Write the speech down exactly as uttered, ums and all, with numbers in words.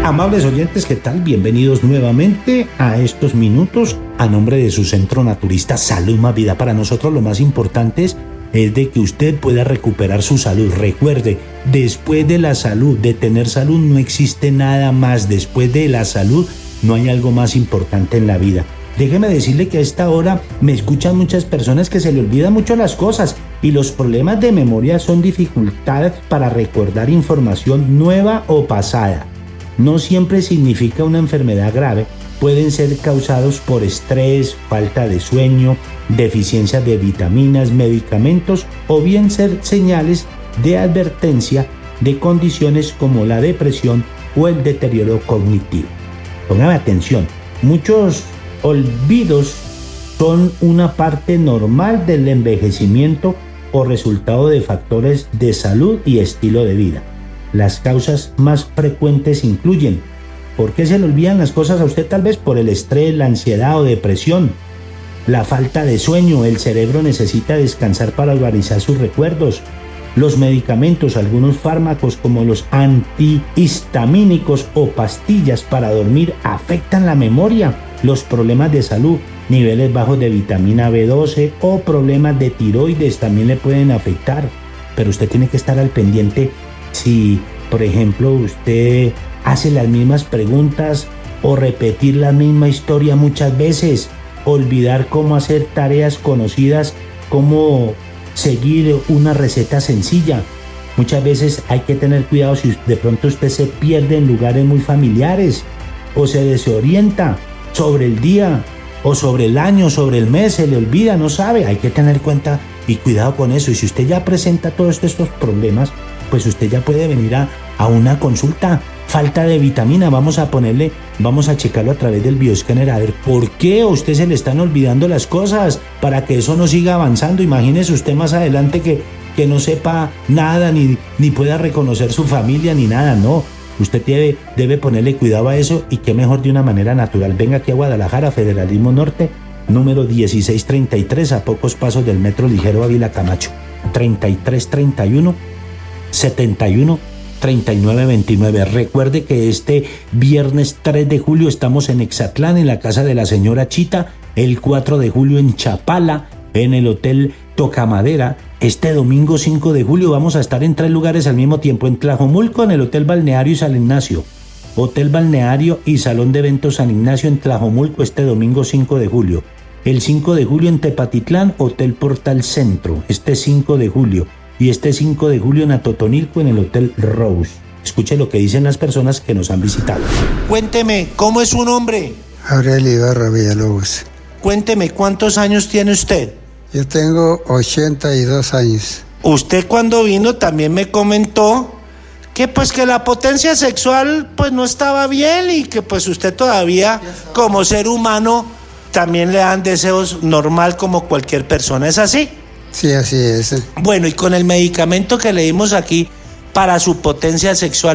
Amables oyentes, ¿qué tal? Bienvenidos nuevamente a estos minutos a nombre de su centro naturista Salud Más Vida. Para nosotros lo más importante es, es de que usted pueda recuperar su salud. Recuerde, después de la salud, de tener salud, no existe nada más. Después de la salud no hay algo más importante en la vida. Déjeme decirle que a esta hora me escuchan muchas personas que se le olvidan mucho las cosas y los problemas de memoria son dificultades para recordar información nueva o pasada. No siempre significa una enfermedad grave, pueden ser causados por estrés, falta de sueño, deficiencia de vitaminas, medicamentos o bien ser señales de advertencia de condiciones como la depresión o el deterioro cognitivo. Póngame atención, muchos olvidos son una parte normal del envejecimiento o resultado de factores de salud y estilo de vida. Las causas más frecuentes incluyen: ¿por qué se le olvidan las cosas a usted? Tal vez por el estrés, la ansiedad o depresión, la falta de sueño, el cerebro necesita descansar para organizar sus recuerdos, los medicamentos, algunos fármacos como los antihistamínicos o pastillas para dormir afectan la memoria, los problemas de salud, niveles bajos de vitamina B doce o problemas de tiroides también le pueden afectar, pero usted tiene que estar al pendiente. Si, por ejemplo, usted hace las mismas preguntas o repetir la misma historia muchas veces, olvidar cómo hacer tareas conocidas, cómo seguir una receta sencilla. Muchas veces hay que tener cuidado si de pronto usted se pierde en lugares muy familiares o se desorienta sobre el día o sobre el año, sobre el mes, se le olvida, no sabe. Hay que tener cuenta y cuidado con eso. Y si usted ya presenta todos estos problemas, pues usted ya puede venir a, a una consulta. Falta de vitamina, vamos a ponerle, vamos a checarlo a través del bioscáner a ver por qué a usted se le están olvidando las cosas, para que eso no siga avanzando. Imagínese usted más adelante que, que no sepa nada, ni, ni pueda reconocer su familia, ni nada, no. Usted debe, debe ponerle cuidado a eso, y qué mejor de una manera natural. Venga aquí a Guadalajara, Federalismo Norte, número dieciséis treinta y tres, a pocos pasos del metro ligero Ávila Camacho, treinta y tres treinta y uno setenta y uno treinta y nueve veintinueve. Recuerde que este viernes tres de julio estamos en Exatlán, en la casa de la señora Chita, el cuatro de julio en Chapala, en el Hotel Tocamadera. Este domingo cinco de julio vamos a estar en tres lugares al mismo tiempo: en Tlajomulco, en el Hotel Balneario y San Ignacio, Hotel Balneario y Salón de Eventos San Ignacio en Tlajomulco este domingo cinco de julio. El cinco de julio en Tepatitlán, Hotel Portal Centro, este cinco de julio. Y este cinco de julio en Atotonilco, en el Hotel Rose. Escuche lo que dicen las personas que nos han visitado. Cuénteme, ¿cómo es su nombre? Aurelio Ibarra Villalobos. Cuénteme, ¿cuántos años tiene usted? Yo tengo ochenta y dos años. Usted cuando vino también me comentó que pues que la potencia sexual pues no estaba bien, y que pues usted todavía como ser humano también le dan deseos normal como cualquier persona. ¿Es así? Sí, así es. Bueno, y con el medicamento que le dimos aquí para su potencia sexual,